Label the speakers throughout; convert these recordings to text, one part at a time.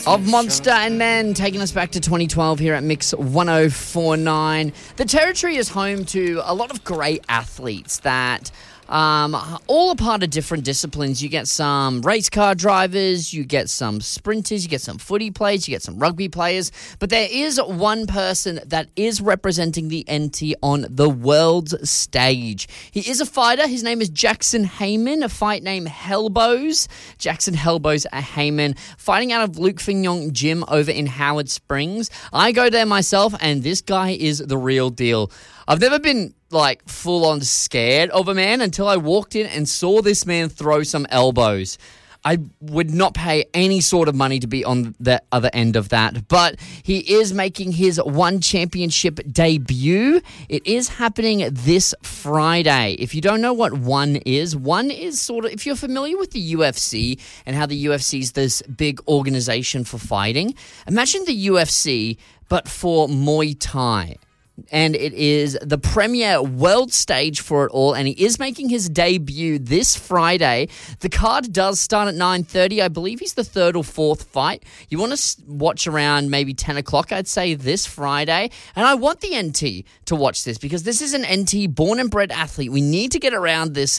Speaker 1: of Monster and Men, taking us back to 2012 here at Mix 1049. The Territory is home to a lot of great athletes that all a part of different disciplines. You get some race car drivers, you get some sprinters, you get some footy players, you get some rugby players, but there is one person that is representing the NT on the world stage. He is a fighter. His name is Jackson Heyman, a fight name Hellbows. Jackson Hellbows Heyman, fighting out of Luke Fignon Gym over in Howard Springs. I go there myself, and this guy is the real deal. I've never been full on scared of a man until I walked in and saw this man throw some elbows. I would not pay any sort of money to be on the other end of that, but he is making his One Championship debut. It is happening this Friday. If you don't know what One is sort of, if you're familiar with the UFC and how the UFC is this big organization for fighting, imagine the UFC, but for Muay Thai. And it is the premier world stage for it all, and he is making his debut this Friday. The card does start at 9:30. I believe he's the third or fourth fight. You want to watch around maybe 10 o'clock, I'd say, this Friday. And I want the NT to watch this because this is an NT born and bred athlete. We need to get around this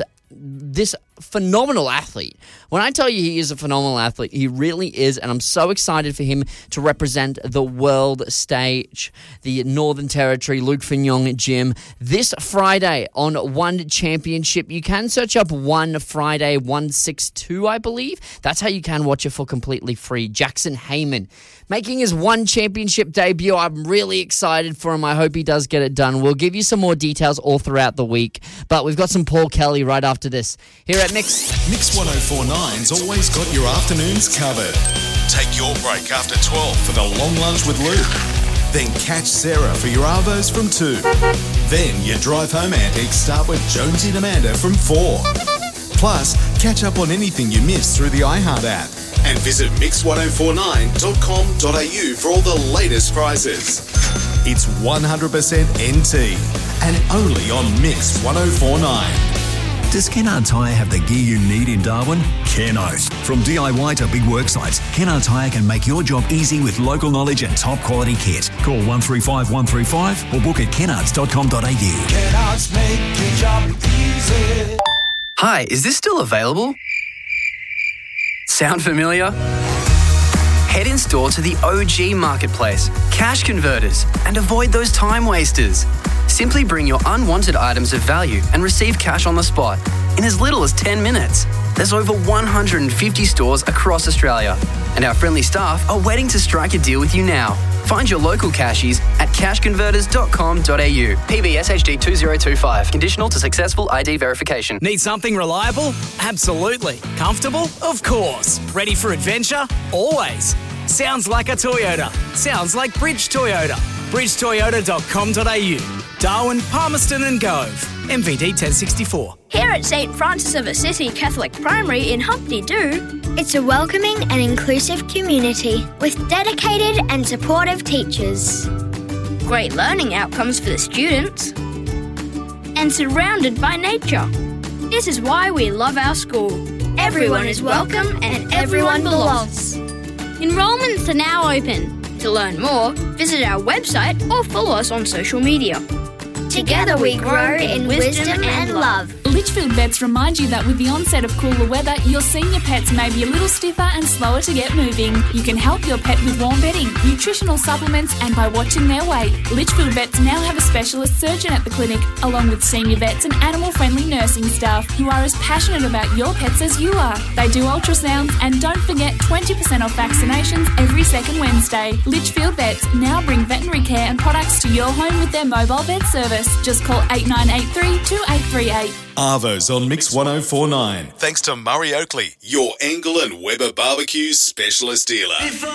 Speaker 1: phenomenal athlete. When I tell you he is a phenomenal athlete, he really is, and I'm so excited for him to represent the world stage, the Northern Territory, Luke Fignon Gym, this Friday on One Championship. You can search up One Friday 162, I believe. That's how you can watch it for completely free. Jackson Heyman making his One Championship debut. I'm really excited for him. I hope he does get it done. We'll give you some more details all throughout the week, but we've got some Paul Kelly right after this here at Mix.
Speaker 2: Mix 1049's always got your afternoons covered. Take your break after 12 for the long lunch with Luke. Then catch Sarah for your Arvos from 2. Then your drive home antics start with Jonesy and Amanda from 4. Plus, catch up on anything you missed through the iHeart app. And visit mix1049.com.au for all the latest prizes. It's 100% NT and only on Mix 1049.
Speaker 3: Does Kennard Tyre have the gear you need in Darwin? Kennoth. From DIY to big work sites, Kennard Tyre can make your job easy with local knowledge and top quality kit. Call 135 135 or book at kennards.com.au.
Speaker 4: Kennards make your job easy.
Speaker 5: Hi, is this still available? Sound familiar? Head in store to the OG Marketplace, Cash Converters, and avoid those time wasters. Simply bring your unwanted items of value and receive cash on the spot in as little as 10 minutes. There's over 150 stores across Australia, and our friendly staff are waiting to strike a deal with you now. Find your local cashies at cashconverters.com.au. PBS HD 2025. Conditional to successful ID verification.
Speaker 6: Need something reliable? Absolutely. Comfortable? Of course. Ready for adventure? Always. Sounds like a Toyota. Sounds like Bridge Toyota. bridgetoyota.com.au. Darwin, Palmerston and Gove. MVD 1064.
Speaker 7: Here at St Francis of Assisi Catholic Primary in Humpty Doo,
Speaker 8: it's a welcoming and inclusive community with dedicated and supportive teachers.
Speaker 7: Great learning outcomes for the students, and surrounded by nature. This is why we love our school. Everyone is welcome and everyone belongs. Enrolments are now open. To learn more, visit our website or follow us on social media.
Speaker 8: Together we grow in wisdom and love.
Speaker 9: Litchfield Vets remind you that with the onset of cooler weather, your senior pets may be a little stiffer and slower to get moving. You can help your pet with warm bedding, nutritional supplements, and by watching their weight. Litchfield Vets now have a specialist surgeon at the clinic, along with senior vets and animal-friendly nursing staff who are as passionate about your pets as you are. They do ultrasounds, and don't forget 20% off vaccinations every second Wednesday. Litchfield Vets now bring veterinary care and products to your home with their mobile vet service. Just call 8983 2838.
Speaker 2: Arvos on Mix 1049. Thanks to Murray Oakley, your Angle and Weber Barbecues specialist dealer.